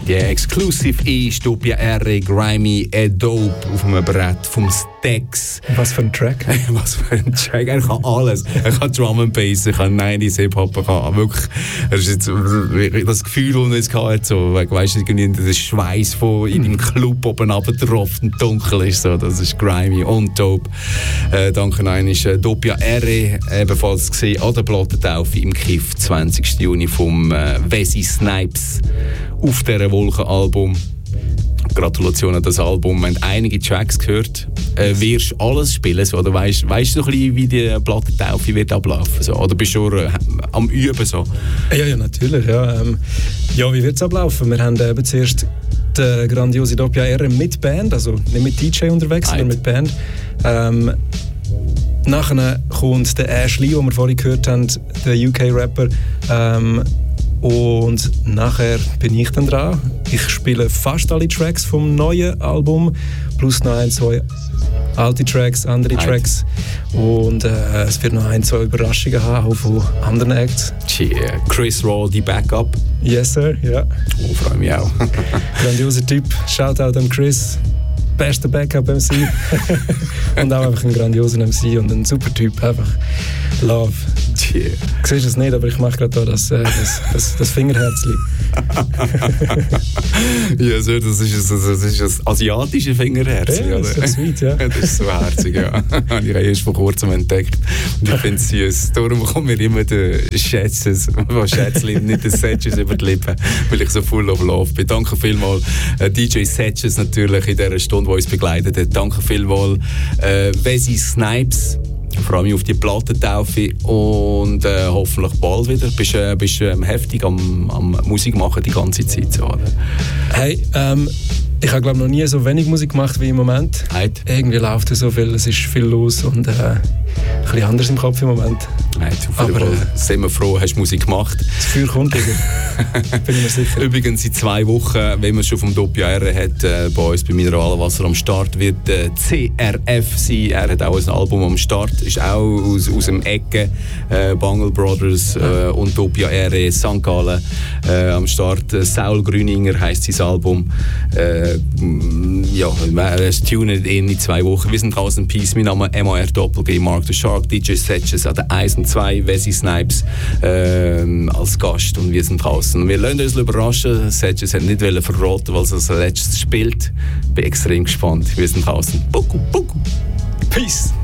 Yeah, exclusive ist Dopia R, Grimy, Dope auf einem Brett vom Stax. Was für ein Track? Was für ein Track. Er kann alles. Er kann Drum and Bass, er kann 90s Hip-Hop, er kann wirklich, er ist jetzt, das Gefühl, das er jetzt hat, so, weißt du, der Schweiß von in dem Club oben runtertropft und dunkel ist, so, das ist Grimy und Dope. Danke nein, ist Dopia R, ebenfalls gesehen an der Plattentaufe im KIF, 20. Juni vom Wesley Snipes auf dieser Wolkenalbum. Gratulation an das Album. Wir haben einige Tracks gehört. Wirst du alles spielen? So? Oder weißt du so ein bisschen, wie die Plattentaufe wird ablaufen? So? Oder bist du schon am Üben? So? Ja, natürlich. Ja, wie wird es ablaufen? Wir haben eben zuerst die grandiose Dopia R mit Band, also nicht mit DJ unterwegs, sondern mit Band. Nachher kommt der Ashley, den wir vorhin gehört haben, der UK-Rapper. Und nachher bin ich dann dran. Ich spiele fast alle Tracks vom neuen Album, plus noch 1, 2 alte Tracks, andere Tracks. Und es wird noch 1, 2 Überraschungen haben, auch von anderen Acts. Yeah. Chris Roll, die Backup. Yes, sir, ja. Oh, freue mich auch. Grandioser Typ. Shoutout an Chris. Bester Backup-MC. Und auch einfach ein grandioser MC und ein super Typ. Einfach Love. Yeah. Du siehst es nicht, aber ich mache gerade da das Fingerherzchen. Ja, so, das ist ein asiatische Fingerherz. Ja, das ist so sweet, ja. Das ist so herzig, ja. Habe ich erst vor kurzem entdeckt. Und ich finde es süß. Darum kommt mir immer der Schätzchen, nicht der Setches über die Lippen, weil ich so full of love bin. Danke vielmals DJ Setches natürlich in dieser Stunde, die uns begleitet hat. Danke vielmals Wesley Snipes. Ich freue mich auf die Plattentaufe und hoffentlich bald wieder. Bist du heftig am Musik machen die ganze Zeit? So, oder? Hey, ich habe noch nie so wenig Musik gemacht wie im Moment. Heid. Irgendwie läuft so viel, es ist viel los und ein bisschen anders im Kopf im Moment. Aber sind wir froh, hast du Musik gemacht. Das Feuer kommt wieder, bin ich mir sicher. Übrigens in 2 Wochen, wenn man schon vom Dopia R hat, bei uns bei Mineralwasser am Start, wird CRF sein. Er hat auch ein Album am Start, ist auch aus dem Ecke. Bungle Brothers und Dopia R, St. Gallen am Start. Saul Grüninger heisst sein Album. Tunet in 2 Wochen. Wir sind draußen. Peace. Mein Name ist MAR Doppel-G, Mark the Shark, DJ Setches an der 1 und 2, Wesley Snipes als Gast und wir sind draußen. Wir lassen uns überraschen. Setches hat nicht verraten, weil es als letztes spielt. Bin extrem gespannt. Wir sind draußen. Buku, buku. Peace.